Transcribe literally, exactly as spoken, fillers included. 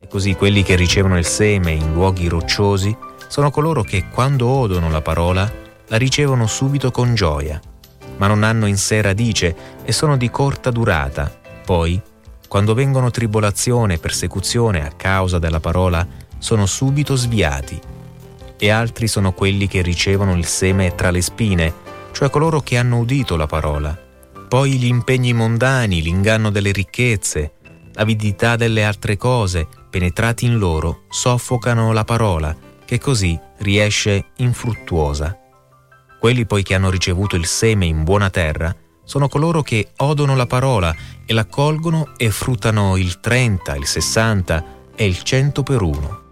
E così quelli che ricevono il seme in luoghi rocciosi sono coloro che, quando odono la parola, la ricevono subito con gioia, ma non hanno in sé radice e sono di corta durata. Poi, quando vengono tribolazione e persecuzione a causa della parola, sono subito sviati. E altri sono quelli che ricevono il seme tra le spine, cioè coloro che hanno udito la parola. Poi gli impegni mondani, l'inganno delle ricchezze, l'avidità delle altre cose, penetrati in loro, soffocano la parola, che così riesce infruttuosa. Quelli poi che hanno ricevuto il seme in buona terra sono coloro che odono la parola e l'accolgono e fruttano il trenta, il sessanta e il cento per uno.